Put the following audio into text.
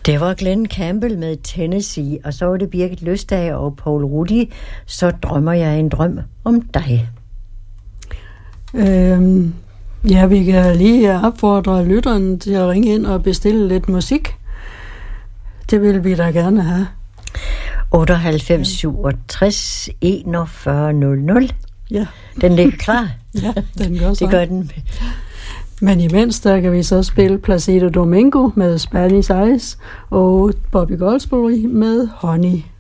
Det var Glenn Campbell med Tennessee, og så var det Birgit Løstage og Poul Rudi. Så drømmer jeg en drøm om dig. Ja, vi kan lige opfordre lytteren til at ringe ind og bestille lidt musik. Det vil vi da gerne have. 98 67 41 00. Ja. Den ligger klar. Ja, den gør så. Det gør den. Men imens der kan vi så spille Placido Domingo med Spanish Eyes og Bobby Goldsboro med Honey.